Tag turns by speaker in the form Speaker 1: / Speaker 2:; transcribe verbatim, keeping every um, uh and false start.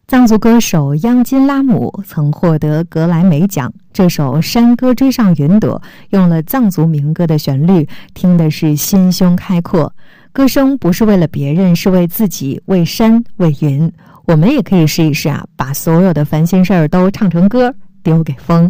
Speaker 1: 藏族歌手央金拉姆曾获得格莱美奖，这首《山歌追上云朵》用了藏族民歌的旋律，听的是心胸开阔。歌声不是为了别人，是为自己，为山，为云。我们也可以试一试啊，把所有的烦心事儿都唱成歌，丢给风。